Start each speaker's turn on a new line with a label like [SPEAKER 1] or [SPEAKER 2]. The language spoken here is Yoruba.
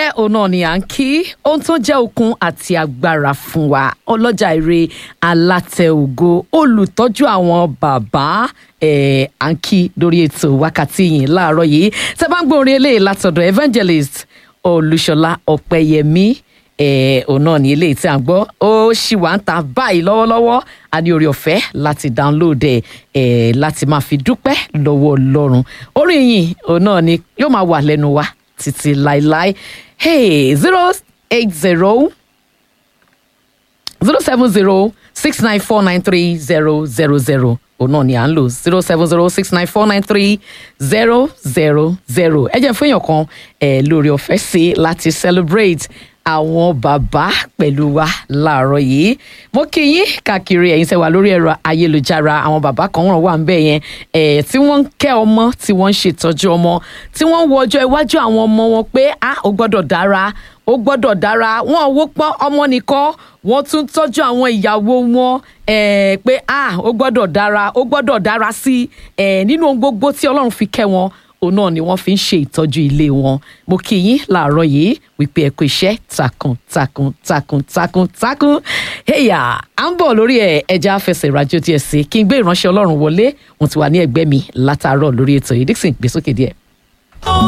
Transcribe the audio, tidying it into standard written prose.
[SPEAKER 1] ìfẹ́ òun náà ni à ń kí ohun tó jẹ́ okun àti agbára fún wa ọlọ́jà ire alátẹ ògo olùtọ́jú àwọn bàbá à ń kí lórí ètò wákàtí yìí láàárọ̀ yìí tẹ́ bá ń gbọ́ orin eléyìí látọ̀dọ̀ evangelist Olúṣọlá Ọpẹ́yẹmí òun náà ní eléyìí tí à ń gbọ́ ó ṣì wà ń ta báyìí lọ́wọ́lọ́wọ́ a ní orí ọ̀fẹ́ láti download láti máa fi dúpẹ́ lọ́wọ́ Ọlọ́run orin yìí òun náà ni yóò máa wà lẹ́nu wa títí láéláé 07069493000 òun náà ni à ń lò 07069493000 ẹ jẹ́ fún èèyàn kan lórí ọ̀fẹ́ sí láti celebrate àwọn bàbá pẹ̀lú wa láàárọ̀ yìí mo kí yín káàkiri ẹ̀yin tẹ́ wà lórí ẹ̀rọ ayélujára àwọn bàbá kan wà ń bẹ̀ yẹn tí wọ́n ń kẹ́ ọmọ tí wọ́n ń ṣètọ́jú ọmọ tí wọ́n ń wo ọjọ́ iwájú àwọn ọmọ wọn pé ó gbọ́dọ̀ dára ó gbọ́dọ̀ dára wọn ò wó pọ́n ọmọ nìkan wọ́n tún tọ́jú àwọn ìyàwó wọn pé ó gbọ́dọ̀ dára sí nínú ohun gbogbo tí Ọlọ́run fi kẹ́ wọn òun náà ni wọ́n fi ń ṣe ìtọ́jú ilé wọn mo kí yín láàárọ̀ yìí wípé ẹ kú iṣẹ́ takuntakun ẹ̀yà à ń bọ̀ lórí ẹja afẹsẹ̀ ìrajò díẹ̀ sí kí n gbé ìránṣẹ́ Ọlọ́run wọlé wọn ti wà ní ẹgbẹ́ mi látàárọ̀ lórí ètò yìí Dixon gbé sókè díẹ̀.